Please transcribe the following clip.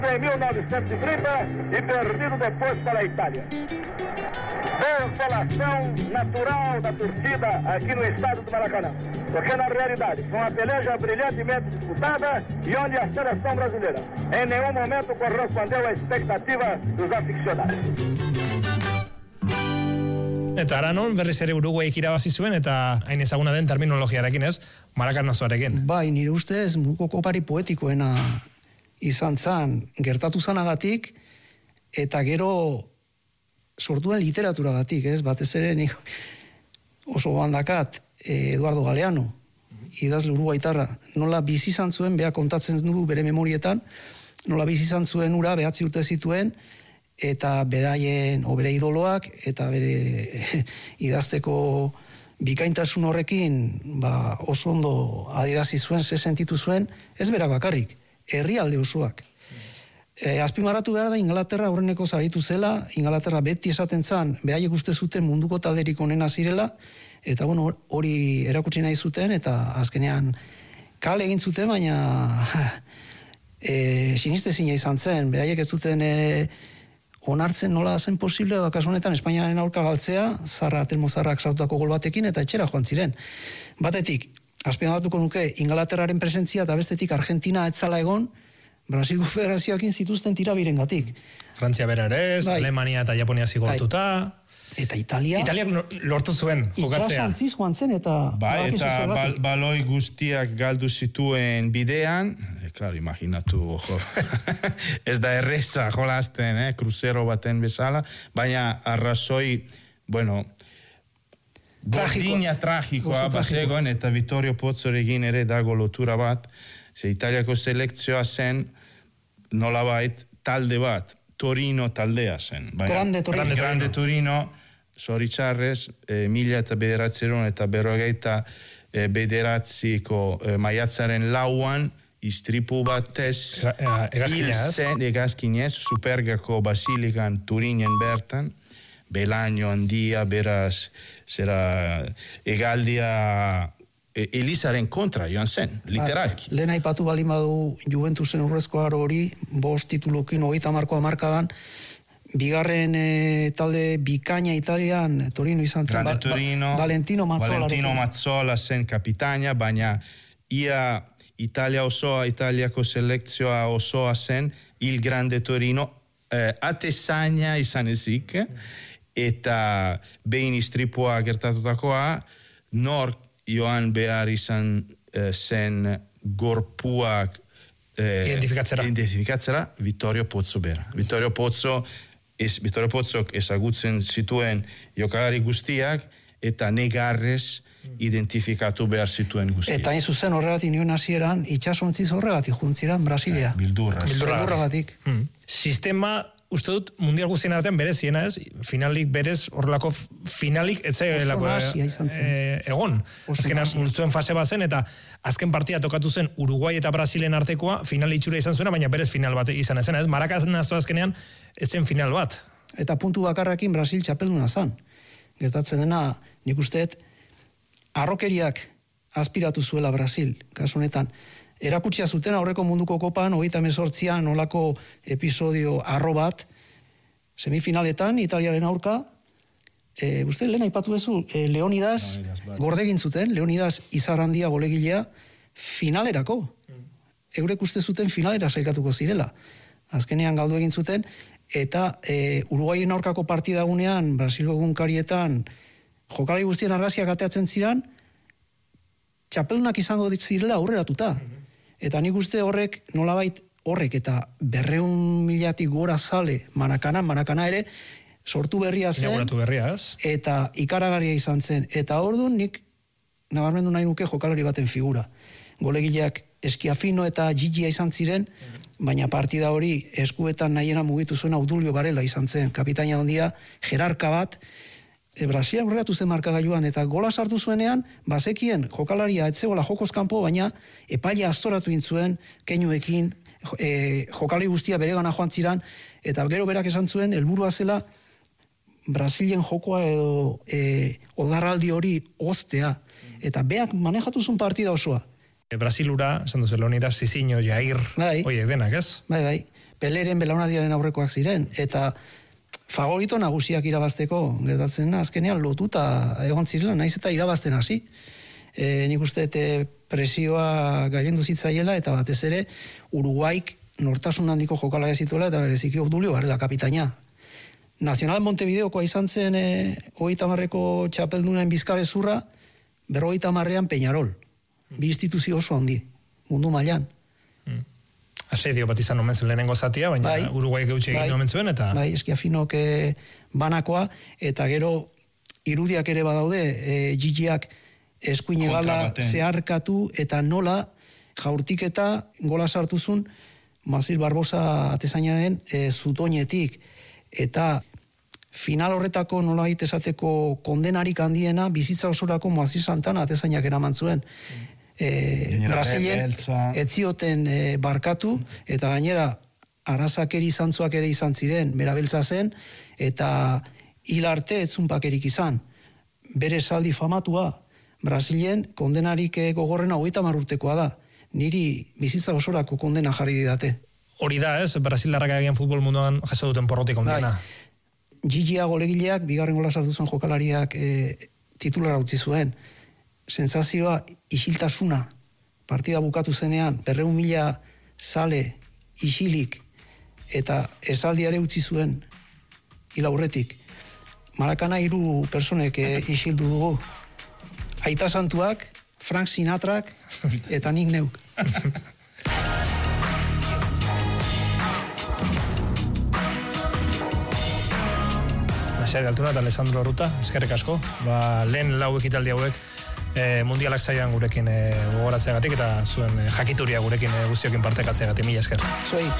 En 1930 y perdido después para Italia. Consolação natural da torcida aqui no estado do Maracanã. Porque na realidade foi uma peleja brilhantemente disputada e onde a seleção brasileira em nenhum momento correspondeu à expectativa dos aficionados. Eta aranon berriz ere Uruguayek irabazi zuen eta hain ezaguna den terminologiarekin, ez? Marakanazoarekin. Bai, nire ustez munduko kopari poetikoena izan zan, gertatu zanagatik eta gero sortuen literaturagatik, ez? Batez ere nik oso bandakat Eduardo Galeano, idazle uruguaitarra, nola bizi izan zuen, bea kontatzen du bere memorietan, nola bizi izan zuen ura 9 urte zituen, eta beraien, o bere idoloak, eta bere idazteko bikaintasun horrekin, oso ondo adierazi zuen, ze sentitu zuen, ez berak bakarrik, herrialde osoak. Azpimarratu behar da, Ingalaterra aurreneko zaritu zela, Ingalaterra beti esaten zan, behaiek uste zuten munduko talderik onena zirela, eta bueno, hori erakutsi nahi zuten, eta azkenean kale egin zuten, baina sinistezina izan zen, behaiek ez zuten onartzen nola zen posible, kasu honetan Espainiaren aurka galtzea, Telmo Zarrak sartutako gol batekin, eta etxera joan ziren. Batetik, azpimarratuko nuke, Ingalaterraren presentzia, eta bestetik Argentina etzala egon, Brasilgo Federazioakin zituzten tirabirengatik. Frantzia bera ere ez, Alemania eta Japonia zigortuta. Eta Italiak lortu zuen jokatzea. Itxasantziz joan zen eta... Eta baloi guztiak galdu zituen bidean, klaro, imaginatu, ez da erreza jolasten, kruzero baten bezala, baina arrazoi, bueno, gordina tragikoa bazegoen, eta Vittorio Pozzorekin ere dago lotura bat, ze Italiako selekzioa zen, nolabait talde bat, Torino taldea zen. Grande Torino, zoritxarrez, 1909 maiatzaren lauan, istripu batez, egazkinez, Supergako basilikan Turinen bertan, Belaño handia, beraz, zera, egaldia Elizaren kontra joan zen, literalki. Lehen aipatu balin badu Juventusen urrezko aro hori, 5 titulukin 30 markadan, bigarren talde bikaina Italian, Torino izan zen. Grande Torino, Valentino Mazzola zen kapitaina, baina ia Italia osoa, Italiako selekzioa osoa zen, il Grande Torino, atezaina izan ezik, eta behin istripua gertatutakoa, nor joan behar izan zen gorpuak identifikatzera Vittorio Pozzo bera. Vittorio Pozzok ezagutzen zituen jokalari guztiak eta negarrez identifikatu behar zituen guztiak. Eta hain zuzen horregatik nion hasieran itxasontziz horregatik juntziran Brasilia. Bildurragatik. Sistema, uste dut, mundial guztien artean bereziena ez, finalik berez, horrelako finalik etzailako egon. Azkenan multzuen fase bat zen, eta azken partia tokatu zen Uruguai eta Brasilen artekoa, final itxura izan zuena, baina berez final bat izan ezen, ez? Marakanazo azkenean, etzen final bat. Eta puntu bakarrakin Brasil txapelduna zan. Gertatzen dena, nik usteet, arrokeriak aspiratu zuela Brasil, kasu honetan. Erakutsia zuten aurreko munduko kopan, 38an olako episodio arro bat, semifinaletan, Italiaren aurka, uste lehen aipatu bezu, Leonidas gordegin zuten, Leonidas Izarrandia golegilea, finalerako. Eurek uste zuten finalera sailkatuko zirela. Azkenean galdu egin zuten, eta Uruguaien aurkako partidagunean, Brasilgo egunkarietan, jokalari guztien argazkiak ateatzen ziren, txapeldunak izango zirela aurreratuta. Eta nik uste horrek, nolabait horrek eta 200.000 gora zale Marakana ere, sortu berria zen. Inauguratu berria, ez? Eta ikaragarria izan zen. Eta orduan nik nabarmendu nahi nuke jokalari baten figura. Golegileak Esquiafino eta Gigia izan ziren, baina partida hori eskuetan nahiena mugitu zuen Audulio Varela izan zen. Kapitaina handia, jerarka bat, Brasia aurreatu zen markagailuan, eta gola sartu zuenean, bazekien jokalaria etzegola jokoz kanpo, baina epaia astoratu intzuen, keinuekin, jokalari guztia beregana joan ziran, eta gero berak esan zuen, helburua zela, Brasilen jokoa edo oldarraldi hori oztea, eta beak manejatu zuen partida osoa. Brasilura, esan duzu, Leonidas, Zizinho, Jair, oiek denak, ez? Bai. Peleren belaunaldiaren aurrekoak ziren, eta favorito nagusiak irabazteko gertatzen azkenean lotuta egon zirela, naiz eta irabazten hasi. Nik uste presioa gailendu zitzaiela, eta batez ere Uruguaik nortasun handiko jokalaria zituela, eta bereziki Obdulio Varela kapitaina. Nacional Montevideokoa izan zen 30ko txapeldunen Bizkarrezurra, 50ean Peñarol. Bi instituzio oso handi, mundu mailan. Asedio bat izan omen zen lehenengo zatia, baina Uruguaik eutxe egin omen zuen, eta... Bai, Eskiafinok banakoa, eta gero irudiak ere badaude, Gigiak eskuine gala zeharkatu, eta nola jaurtik eta gola sartuzun Mazil Barbosa atezainaren zutoinetik, eta final horretako nola esateko kondenarik handiena bizitza osorako Moazir Santana atezainak eraman zuen. Brasilen etzioten barkatu, eta gainera arazakeri zantzuak ere izan ziren, berabeltza zen, eta hil arte etzunpakerik izan. Bere saldi famatua, Brasilen kondenarik gogorrena 30 urtekoa da. Niri bizitza osorako kondena jarri didate. Hori da, ez? Brasilarrak agian futbol munduan jaso duten porrotik kondena. Gigia golegileak, bigarren gola sartu zuen jokalariak titulara utzi zuen. Sentsazioa isiltasuna. Partida bukatu zenean, 200.000 zale isilik, eta esaldiare utzi zuen hil aurretik. Marakana 3 personek isildu dugu. Aita Santuak, Frank Sinatrak, eta nik neuk. Xabi Altuna eta Alessandro Arruta, eskerrik asko. Lehen 4 ekitaldi hauek mundialak zaian gurekin gogoratzeagatik, eta zuen jakituria gurekin guztiokin partekatzeagatik. Mila esker. Zuei.